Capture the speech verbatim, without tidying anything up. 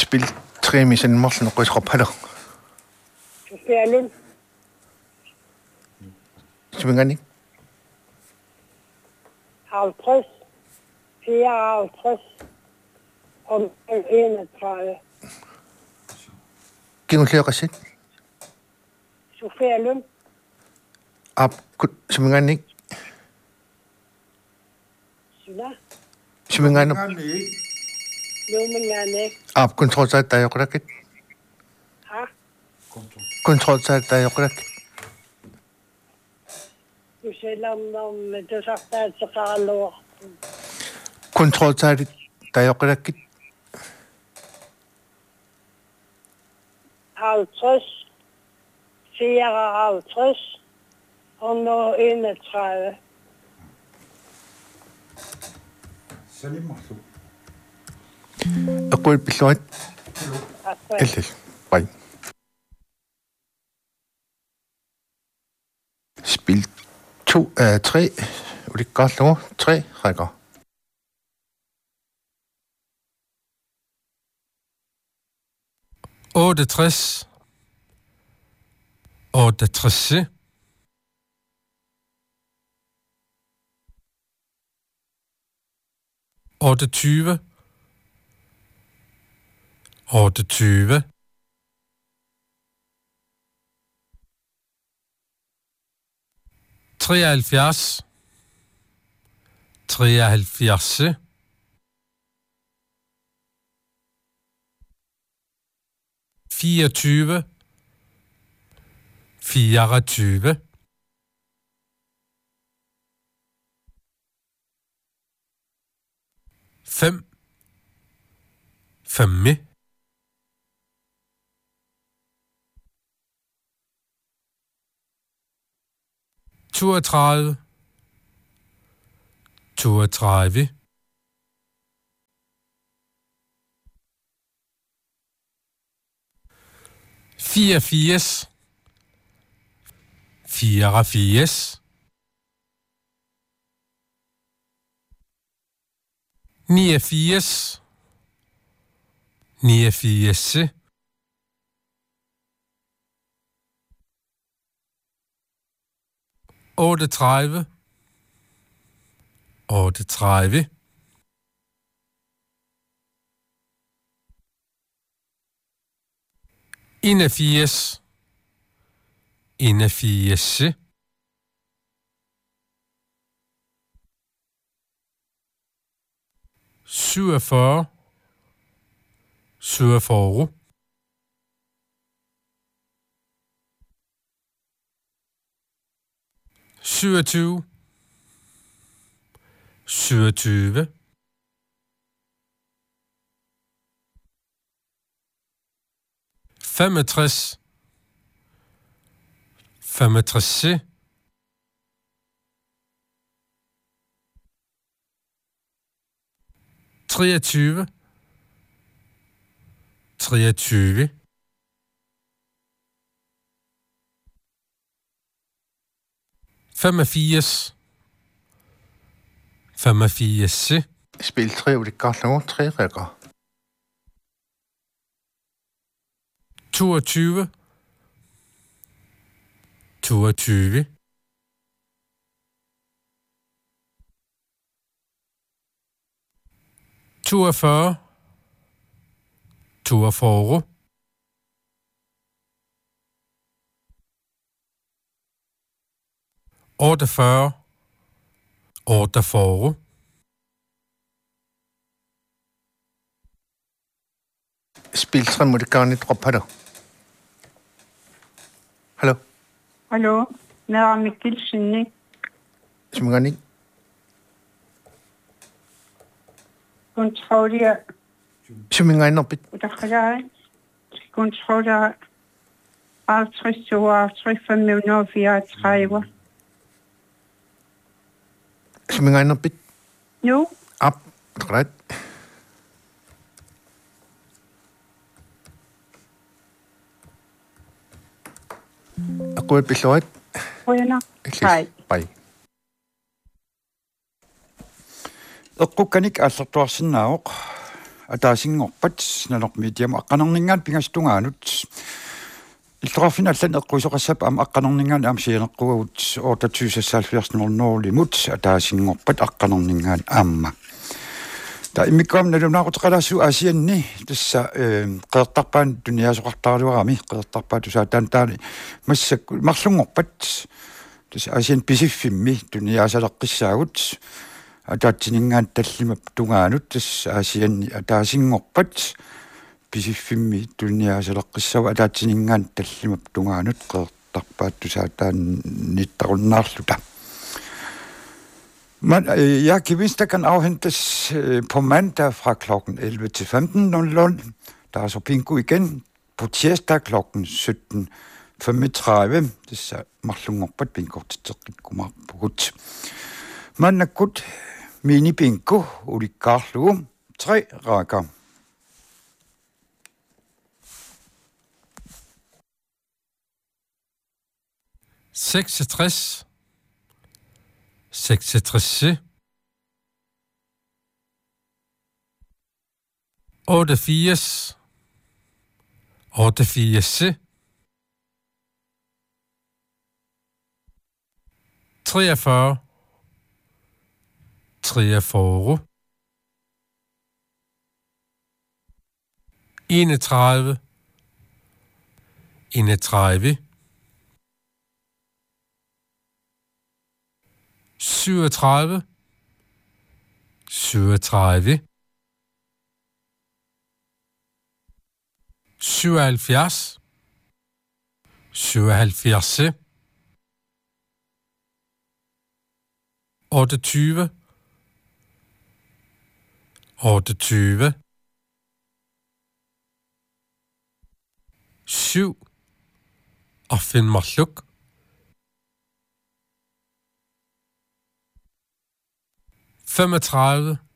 Spil tre mission Marsen og Røsraphatter. Sofia Lund. Smingani. halvtreds. fireoghalvtreds. Og enogtredive. Giv nogle flere recit. Sofia Lund. Ab, Smingani. Sina. Smingani. Lumengane. Ab, kontrol sig, der er jo rækket. Ha? Kontrol sig, der er jo rækket. Du siger om, om du sagt, at så kan lov. Kontrol sig, der er jo rækket. halvtreds. fireoghalvtreds. Og nu enogtredive. Salim Mahlo. أقول بسؤال إيش طيب spil to uh, tre og det godt lov tre rækker otteogtres otteogtres otteogtyve otteogtyve treoghalvfjerds treoghalvfjerds fireogtyve fireogtyve fem femme toogtredive toogtredive fireogfirs fireogfirs niogfirs niogfirs otteogtredive otteogtredive enogfirs enogfirs syvogfyrre syvogfyrre syvogtyve syvogtyve femogtres femogtres treogtyve treogtyve femogfirs femogfirs spil tre og det godt lov tre rækker toogtyve toogtyve toogfyrre toogfyrre otteogfyrre otteogfyrre spil tre må det gerne droppe dig hallo Hallo, nær Mikkel Sinni. Smingani. Kontroller. Smingani nopit. Udakhalai. Kontroller. halvtreds tooghalvtreds fem hundrede og fireogtredive. Smingani nopit. Nu. Op. Ret. أقول بسؤال Højner. Hej. باي Eqqukkanik aallertuarsinnaavoq атаасингорпат налормиитиам аққанернингаат пингастунгаанут илторфина алланеққусоқассап ам аққанернингаан аам сиенеққугут отатсуусассаалфиарснерноорлимут атаасингорпат аққанернингаан аама та имиккам налунаагутеқалаассу асианни тасса э қеэртарпаан туниасоқартааруарами қеэртарпаа тусаатаан таани массак марлунгорпат тасса асиан писиффимми туниасалеққиссаагут атаатсинингаан таллимап тунгаанут тасса асианни атаасингорпат писиффимми туниасалеққиссава атаатсинингаан таллимап тунгаанут қеэртарпаат тусаатаан ниттаруннаарлута. Men jeg gevinster kan afhentes på mandag fra klokken elleve til femten nul nul. Der er så bingo igen på tirsdag klokken sytten femogtredive. Det er marlung op at bingo til det kommer på godt. Men er godt mini bingo og de garlu tre rækker. seksogtres, seksogtres, otteogfirs, otteogfirs, treogfyrre, treogfyrre, enogtredive, enogtredive, syvogtredive, syvogtredive, syvoghalvfjerds, syvoghalvfjerds, otteogtyve, otteogtyve, syv, og find marluk, femogtredive,